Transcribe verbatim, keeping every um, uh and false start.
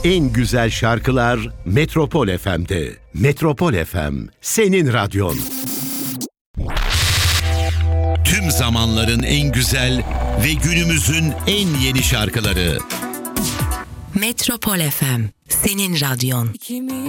en güzel şarkılar Metropol F M'de. Metropol F M, senin radyon. Tüm zamanların en güzel ve günümüzün en yeni şarkıları. Metropol F M, senin radyon.